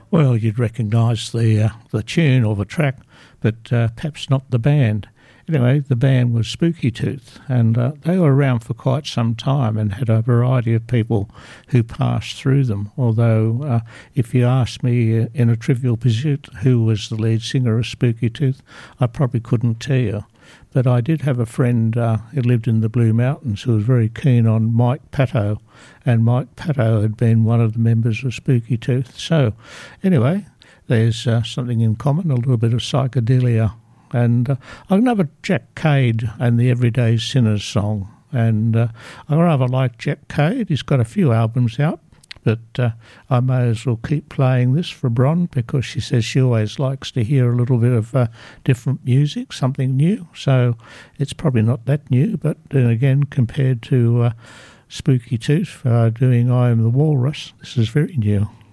Well, you'd recognise the tune or the track, but perhaps not the band. Anyway, the band was Spooky Tooth, and they were around for quite some time and had a variety of people who passed through them. Although, if you asked me in a trivial pursuit who was the lead singer of Spooky Tooth, I probably couldn't tell you. But I did have a friend who lived in the Blue Mountains who was very keen on Mike Patto, and Mike Patto had been one of the members of Spooky Tooth. So, anyway, there's something in common, a little bit of psychedelia. And I love Jack Cade and the Everyday Sinners song. And I rather like Jack Cade. He's got a few albums out, but I may as well keep playing this for Bron because she says she always likes to hear a little bit of different music, something new. So it's probably not that new, but then again, compared to Spooky Tooth doing I Am the Walrus, this is very new.